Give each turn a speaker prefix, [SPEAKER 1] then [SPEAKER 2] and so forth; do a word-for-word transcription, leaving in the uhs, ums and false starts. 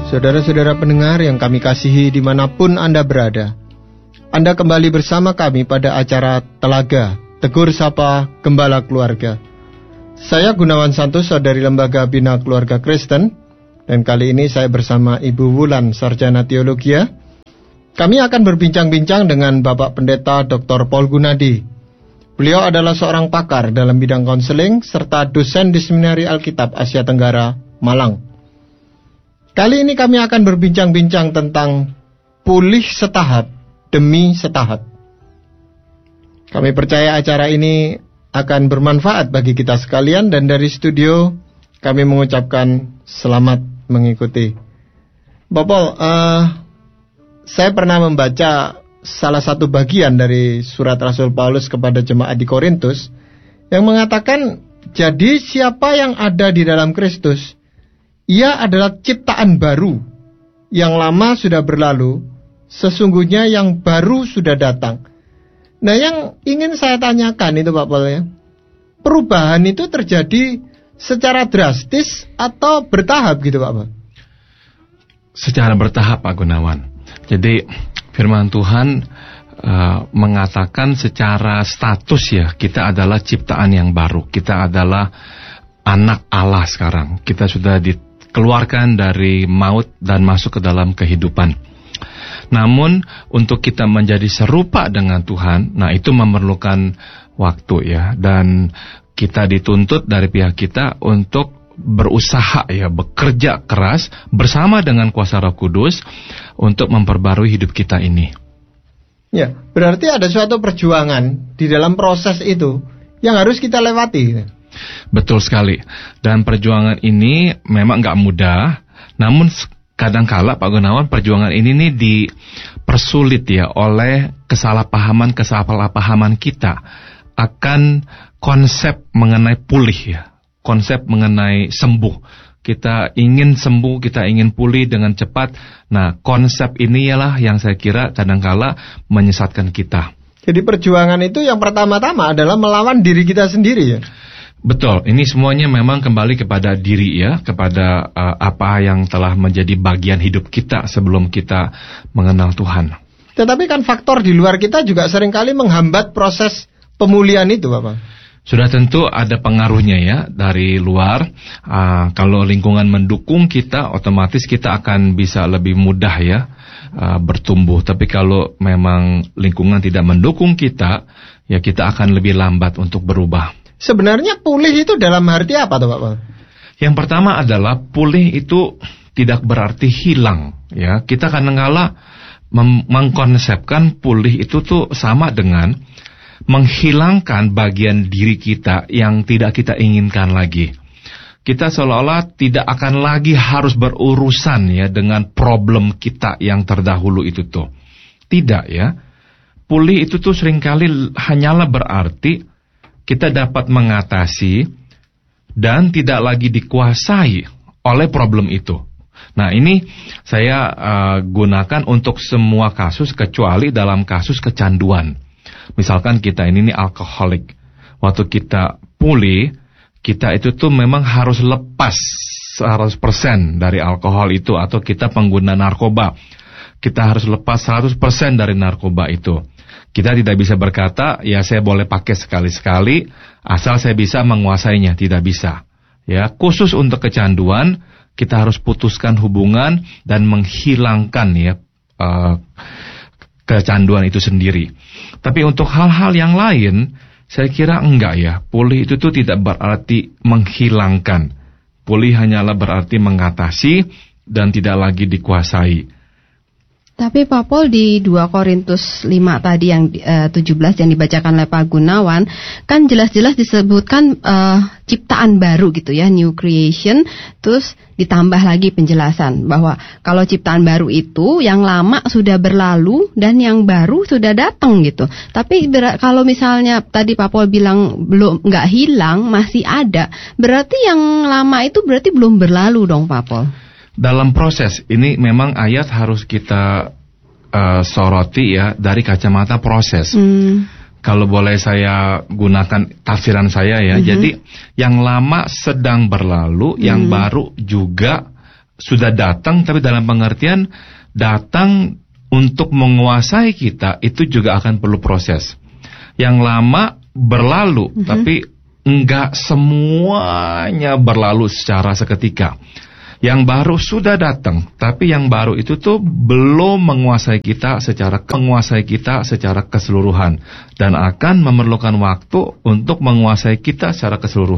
[SPEAKER 1] Saudara-saudara pendengar yang kami kasihi dimanapun Anda berada, Anda kembali bersama kami pada acara Telaga, Tegur Sapa Gembala Keluarga. Saya Gunawan Santos dari Lembaga Bina Keluarga Kristen, dan kali ini saya bersama Ibu Wulan, Sarjana Teologia. Kami akan berbincang-bincang dengan Bapak Pendeta Doktor Paul Gunadi. Beliau adalah seorang pakar dalam bidang konseling serta dosen di Seminari Alkitab Asia Tenggara, Malang. Kali ini kami akan berbincang-bincang tentang pulih setahap demi setahap. Kami percaya acara ini akan bermanfaat bagi kita sekalian, dan dari studio kami mengucapkan selamat mengikuti. Bapak, uh, saya pernah membaca salah satu bagian dari surat Rasul Paulus kepada jemaat di Korintus yang mengatakan, jadi siapa yang ada di dalam Kristus, ia adalah ciptaan baru, yang lama sudah berlalu, sesungguhnya yang baru sudah datang. Nah, yang ingin saya tanyakan itu Pak Paul ya, perubahan itu terjadi secara drastis atau bertahap gitu Pak Paul?
[SPEAKER 2] Secara bertahap Pak Gunawan. Jadi firman Tuhan uh, mengatakan secara status ya, kita adalah ciptaan yang baru. Kita adalah anak Allah sekarang. Kita sudah dikeluarkan dari maut dan masuk ke dalam kehidupan. Namun untuk kita menjadi serupa dengan Tuhan, nah itu memerlukan waktu ya. Dan kita dituntut dari pihak kita untuk berusaha ya, bekerja keras bersama dengan kuasa Roh Kudus untuk memperbarui hidup kita ini.
[SPEAKER 1] Ya, berarti ada suatu perjuangan di dalam proses itu yang harus kita lewati.
[SPEAKER 2] Betul sekali. Dan perjuangan ini memang nggak mudah, namun kadangkala Pak Gunawan, perjuangan ini nih dipersulit ya oleh kesalahpahaman-kesalahpahaman kita akan konsep mengenai pulih ya. Konsep mengenai sembuh. Kita ingin sembuh, kita ingin pulih dengan cepat. Nah, konsep ini ialah yang saya kira kadangkala menyesatkan kita.
[SPEAKER 1] Jadi perjuangan itu yang pertama-tama adalah melawan diri kita sendiri ya?
[SPEAKER 2] Betul, ini semuanya memang kembali kepada diri ya, kepada uh, apa yang telah menjadi bagian hidup kita sebelum kita mengenal Tuhan.
[SPEAKER 1] Tetapi kan faktor di luar kita juga seringkali menghambat proses pemulihan itu Bapak.
[SPEAKER 2] Sudah tentu ada pengaruhnya ya dari luar. Uh, kalau lingkungan mendukung kita, otomatis kita akan bisa lebih mudah ya uh, bertumbuh. Tapi kalau memang lingkungan tidak mendukung kita, ya kita akan lebih lambat untuk berubah.
[SPEAKER 1] Sebenarnya pulih itu dalam arti apa tuh Pak?
[SPEAKER 2] Yang pertama adalah pulih itu tidak berarti hilang ya. Kita kadang-kala mem- mengkonsepkan pulih itu tuh sama dengan menghilangkan bagian diri kita yang tidak kita inginkan lagi. Kita seolah-olah tidak akan lagi harus berurusan ya dengan problem kita yang terdahulu itu tuh. Tidak ya. Pulih itu tuh seringkali hanyalah berarti kita dapat mengatasi dan tidak lagi dikuasai oleh problem itu. Nah, ini saya uh, gunakan untuk semua kasus kecuali dalam kasus kecanduan. Misalkan kita ini nih alkoholik. Waktu kita pulih, kita itu tuh memang harus lepas seratus persen dari alkohol itu, atau kita pengguna narkoba. Kita harus lepas seratus persen dari narkoba itu. Kita tidak bisa berkata, ya saya boleh pakai sekali-sekali, asal saya bisa menguasainya. Tidak bisa. Ya, khusus untuk kecanduan, kita harus putuskan hubungan dan menghilangkan ya uh, kecanduan itu sendiri. Tapi untuk hal-hal yang lain, saya kira enggak ya. Pulih itu tuh tidak berarti menghilangkan. Pulih hanyalah berarti mengatasi dan tidak lagi dikuasai.
[SPEAKER 3] Tapi Pak Paul di dua Korintus lima tadi yang uh, tujuh belas yang dibacakan oleh Pak Gunawan, kan jelas-jelas disebutkan uh, ciptaan baru gitu ya, new creation. Terus ditambah lagi penjelasan bahwa kalau ciptaan baru itu yang lama sudah berlalu dan yang baru sudah datang gitu. Tapi ber- kalau misalnya tadi Pak Paul bilang belum, nggak hilang, masih ada, berarti yang lama itu berarti belum berlalu dong Pak Paul.
[SPEAKER 2] Dalam proses ini memang ayat harus kita uh, soroti ya dari kacamata proses. Hmm. Kalau boleh saya gunakan tafsiran saya ya. Mm-hmm. Jadi yang lama sedang berlalu, mm. yang baru juga sudah datang, tapi dalam pengertian datang untuk menguasai kita, itu juga akan perlu proses. Yang lama berlalu, mm-hmm. tapi enggak semuanya berlalu secara seketika. Yang baru sudah datang, tapi yang baru itu tuh belum menguasai kita secara menguasai kita secara keseluruhan, dan akan memerlukan waktu untuk menguasai kita secara keseluruhan.